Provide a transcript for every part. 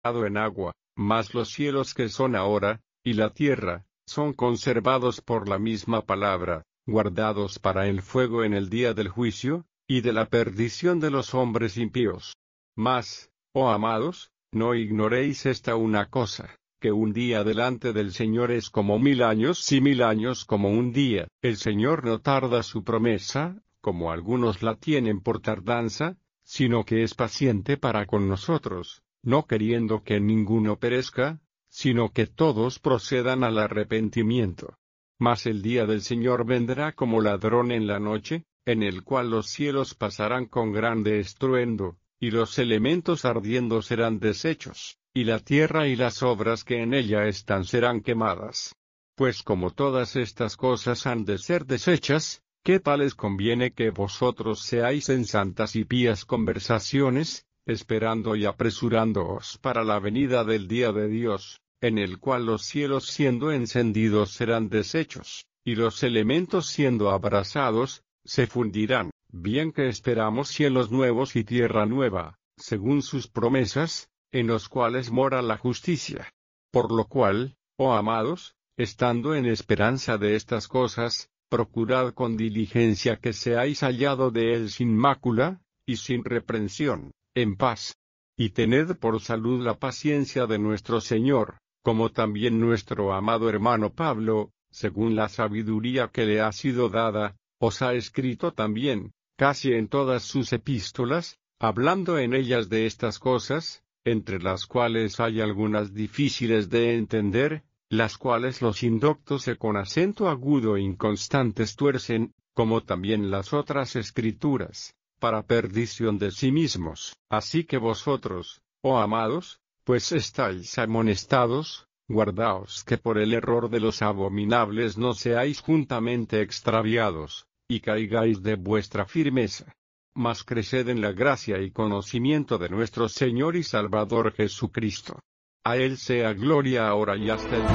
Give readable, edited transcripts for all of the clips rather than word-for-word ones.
en agua, mas los cielos que son ahora, y la tierra, son conservados por la misma palabra, guardados para el fuego en el día del juicio, y de la perdición de los hombres impíos. Mas, oh amados, no ignoréis esta una cosa, que un día delante del Señor es como 1000 años y 1000 años como un día. El Señor no tarda su promesa, como algunos la tienen por tardanza, sino que es paciente para con nosotros, no queriendo que ninguno perezca, sino que todos procedan al arrepentimiento. Mas el día del Señor vendrá como ladrón en la noche, en el cual los cielos pasarán con grande estruendo, y los elementos ardiendo serán deshechos, y la tierra y las obras que en ella están serán quemadas. Pues como todas estas cosas han de ser deshechas, ¿qué tal les conviene que vosotros seáis en santas y pías conversaciones, esperando y apresurándoos para la venida del día de Dios, en el cual los cielos siendo encendidos serán deshechos, y los elementos siendo abrasados, se fundirán? Bien que esperamos cielos nuevos y tierra nueva, según sus promesas, en los cuales mora la justicia. Por lo cual, oh amados, estando en esperanza de estas cosas, procurad con diligencia que seáis hallado de él sin mácula, y sin reprensión, en paz. Y tened por salud la paciencia de nuestro Señor, como también nuestro amado hermano Pablo, según la sabiduría que le ha sido dada, os ha escrito también, casi en todas sus epístolas, hablando en ellas de estas cosas, entre las cuales hay algunas difíciles de entender, las cuales los indoctos con acento agudo e inconstantes tuercen, como también las otras escrituras, para perdición de sí mismos. Así que vosotros, oh amados, pues estáis amonestados, guardaos que por el error de los abominables no seáis juntamente extraviados, y caigáis de vuestra firmeza. Mas creced en la gracia y conocimiento de nuestro Señor y Salvador Jesucristo. A Él sea gloria ahora y hasta el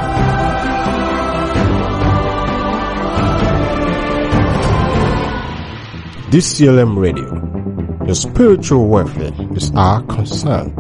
día. DCLM Radio. The spiritual welfare is our concern.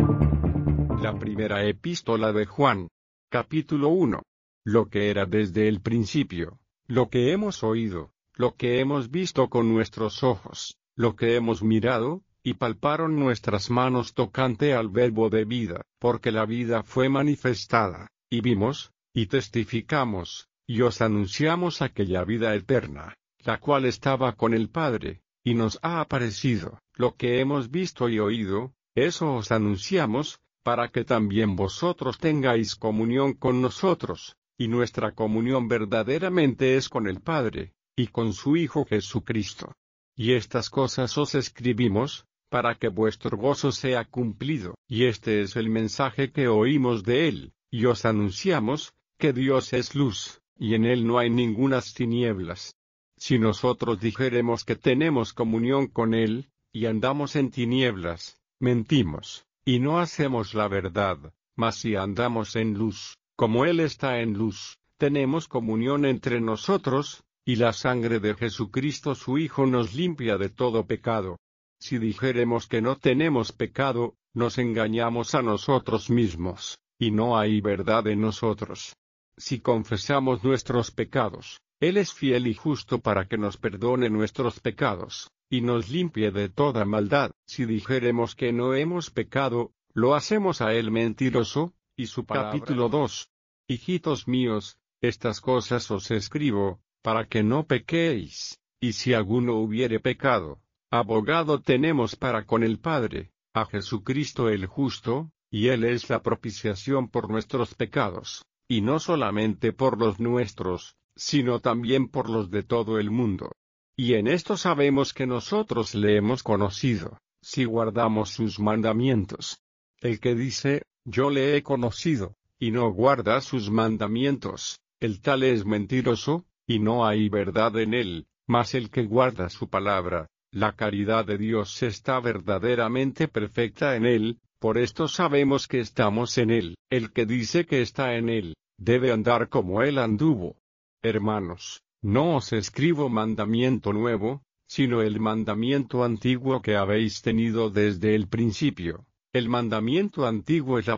La primera epístola de Juan, capítulo 1. Lo que era desde el principio, lo que hemos oído, lo que hemos visto con nuestros ojos, lo que hemos mirado, y palparon nuestras manos tocante al verbo de vida, porque la vida fue manifestada, y vimos, y testificamos, y os anunciamos aquella vida eterna, la cual estaba con el Padre, y nos ha aparecido. Lo que hemos visto y oído, eso os anunciamos, para que también vosotros tengáis comunión con nosotros, y nuestra comunión verdaderamente es con el Padre, y con su Hijo Jesucristo. Y estas cosas os escribimos, para que vuestro gozo sea cumplido. Y este es el mensaje que oímos de Él, y os anunciamos, que Dios es luz, y en Él no hay ningunas tinieblas. Si nosotros dijéremos que tenemos comunión con Él, y andamos en tinieblas, mentimos, y no hacemos la verdad. Mas si andamos en luz, como Él está en luz, tenemos comunión entre nosotros, y la sangre de Jesucristo su Hijo nos limpia de todo pecado. Si dijéremos que no tenemos pecado, nos engañamos a nosotros mismos, y no hay verdad en nosotros. Si confesamos nuestros pecados, Él es fiel y justo para que nos perdone nuestros pecados, y nos limpie de toda maldad. Si dijéremos que no hemos pecado, lo hacemos a Él mentiroso, y su palabra. Capítulo 2. Hijitos míos, estas cosas os escribo, para que no pequéis, y si alguno hubiere pecado, abogado tenemos para con el Padre, a Jesucristo el justo, y Él es la propiciación por nuestros pecados, y no solamente por los nuestros, sino también por los de todo el mundo. Y en esto sabemos que nosotros le hemos conocido, si guardamos sus mandamientos. El que dice, yo le he conocido, y no guarda sus mandamientos, el tal es mentiroso, y no hay verdad en él. Mas el que guarda su palabra, la caridad de Dios está verdaderamente perfecta en él. Por esto sabemos que estamos en él. El que dice que está en él, debe andar como él anduvo. Hermanos, no os escribo mandamiento nuevo, sino el mandamiento antiguo que habéis tenido desde el principio. El mandamiento antiguo es la